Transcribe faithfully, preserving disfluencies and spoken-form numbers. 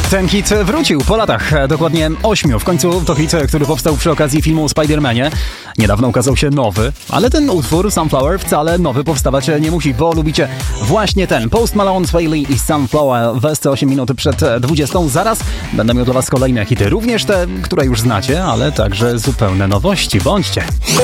Ten hit wrócił po latach, dokładnie ośmiu. W końcu to hit, który powstał przy okazji filmu o Spider-Manie. Niedawno ukazał się nowy, ale ten utwór Sunflower wcale nowy powstawać nie musi, bo lubicie właśnie ten. Post Malone, Swae Lee i Sunflower w osiem minut przed dwudziestą. Zaraz będę miał dla was kolejne hity, również te, które już znacie, ale także zupełne nowości. Bądźcie!